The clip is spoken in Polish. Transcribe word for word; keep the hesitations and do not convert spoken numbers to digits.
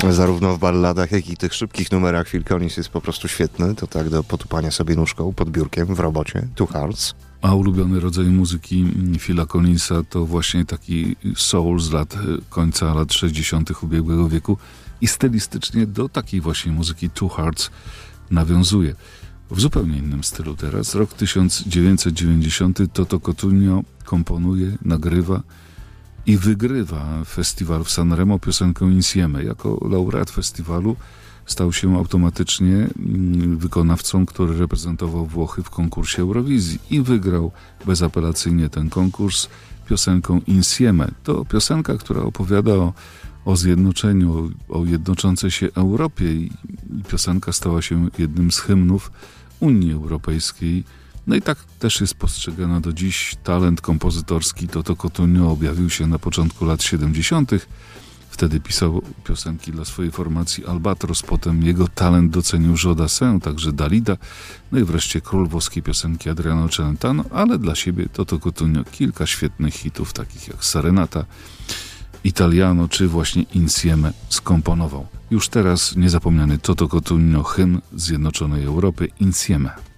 Zarówno w balladach, jak i tych szybkich numerach Phil Collins jest po prostu świetny. To tak do potupania sobie nóżką pod biurkiem w robocie. Two Hearts. A ulubiony rodzaj muzyki Phila Collinsa to właśnie taki soul z lat końca lat sześćdziesiątych ubiegłego wieku i stylistycznie do takiej właśnie muzyki Two Hearts nawiązuje. W zupełnie innym stylu teraz. Rok tysiąc dziewięćset dziewięćdziesiąty. Toto Cotugno komponuje, nagrywa i wygrywa festiwal w Sanremo piosenkę Insieme. Jako laureat festiwalu stał się automatycznie wykonawcą, który reprezentował Włochy w konkursie Eurowizji i wygrał bezapelacyjnie ten konkurs piosenką Insieme. To piosenka, która opowiada o, o zjednoczeniu, o, o jednoczącej się Europie i, i piosenka stała się jednym z hymnów Unii Europejskiej. No i tak też jest postrzegana do dziś. Talent kompozytorski Toto Cotugno objawił się na początku lat siedemdziesiątych. Wtedy pisał piosenki dla swojej formacji Albatros, potem jego talent docenił Joe Dassin, także Dalida, no i wreszcie król włoskiej piosenki Adriano Celentano, ale dla siebie Toto Cotugno kilka świetnych hitów, takich jak Serenata, Italiano czy właśnie Insieme skomponował. Już teraz niezapomniany Toto Cotugno, hymn Zjednoczonej Europy, Insieme.